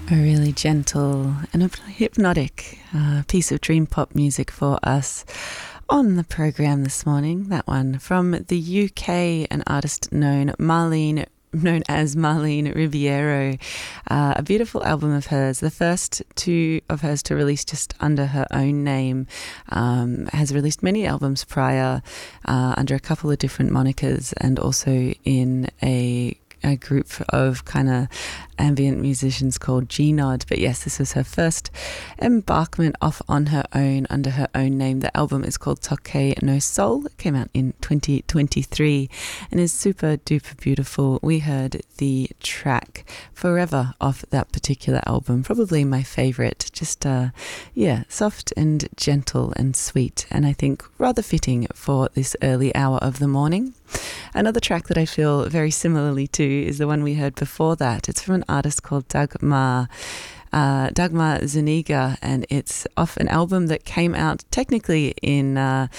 A really gentle and a hypnotic piece of dream pop music for us on the program this morning. That one from the UK, an artist known as Marlene Ribeiro. A beautiful album of hers, the first of hers to release just under her own name. Has released many albums prior under a couple of different monikers, and also in a group of kind of ambient musicians called G-Nod. But yes, this was her first embarkment off on her own under her own name. The album is called Toque no Sol. It came out in 2023 and is super duper beautiful. We heard the track Forever off that particular album, probably my favorite. Just soft and gentle and sweet, and I think rather fitting for this early hour of the morning. Another track that I feel very similarly to is the one we heard before that. It's from an artist called Dagmar Zuniga, and it's off an album that came out technically in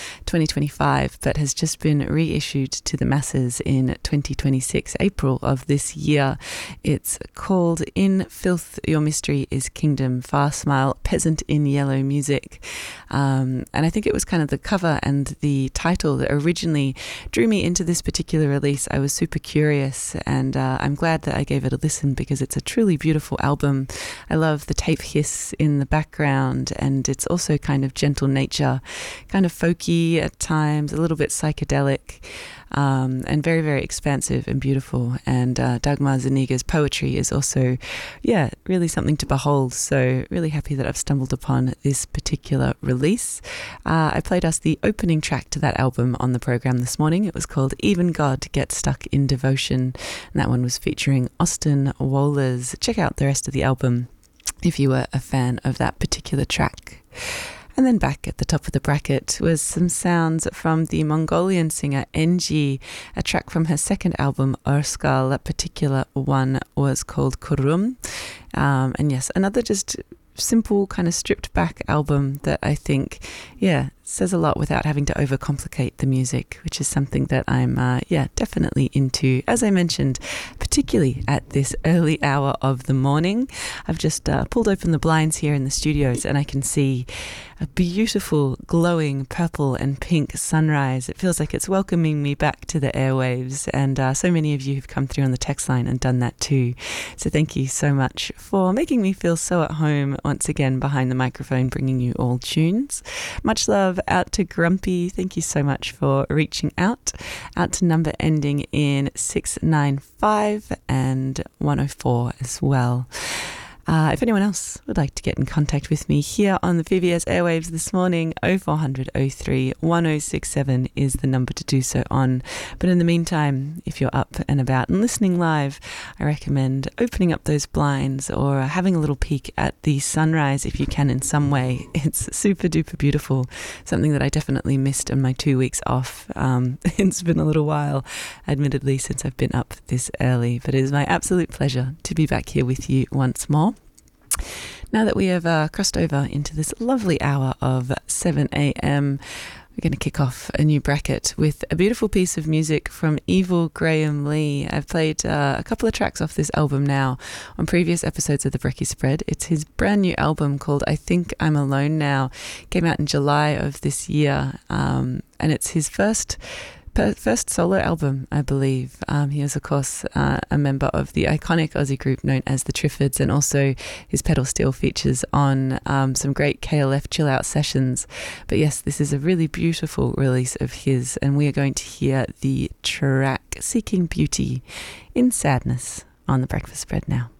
2025 but has just been reissued to the masses in 2026, April of this year. It's called In Filth Your Mystery is Kingdom, Far Smile, Peasant in Yellow Music. And I think it was kind of the cover and the title that originally drew me into this particular release. I was super curious, and I'm glad that I gave it a listen because it's a truly beautiful album. I love the tape hiss in the background, and it's also kind of gentle nature, kind of folky at times, a little bit psychedelic, and very, very expansive and beautiful. And Dagmar Zuniga's poetry is also, really something to behold. So really happy that I've stumbled upon this particular release. I played us the opening track to that album on the program this morning. It was called Even God Gets Stuck in Devotion, and that one was featuring Austin Wohlers. Check out the rest of the album if you were a fan of that particular track. And then back at the top of the bracket was some sounds from the Mongolian singer Enji, a track from her second album, Urskal. That particular one was called Kurum. And yes, another just simple kind of stripped back album that I think, says a lot without having to overcomplicate the music, which is something that I'm, definitely into. As I mentioned, particularly at this early hour of the morning. I've just pulled open the blinds here in the studios and I can see a beautiful glowing purple and pink sunrise. It feels like it's welcoming me back to the airwaves, and so many of you have come through on the text line and done that too. So thank you so much for making me feel so at home once again behind the microphone, bringing you all tunes. Much love out to Grumpy. Thank you so much for reaching out to number ending in 695 and 104 as well. If anyone else would like to get in contact with me here on the VBS airwaves this morning, 0400 03 1067 is the number to do so on. But in the meantime, if you're up and about and listening live, I recommend opening up those blinds or having a little peek at the sunrise if you can in some way. It's super duper beautiful, something that I definitely missed on my 2 weeks off. It's been a little while, admittedly, since I've been up this early, but it is my absolute pleasure to be back here with you once more. Now that we have crossed over into this lovely hour of 7 a.m, we're going to kick off a new bracket with a beautiful piece of music from Evil Graham Lee. I've played a couple of tracks off this album now on previous episodes of the Brekkie Spread. It's his brand new album called I Think I'm Alone Now. Came out in July of this year, and it's his first solo album, I believe. He is, of course, a member of the iconic Aussie group known as the Triffids, and also his pedal steel features on some great KLF chill out sessions. But yes, this is a really beautiful release of his, and we are going to hear the track Seeking Beauty in Sadness on the Breakfast Spread now.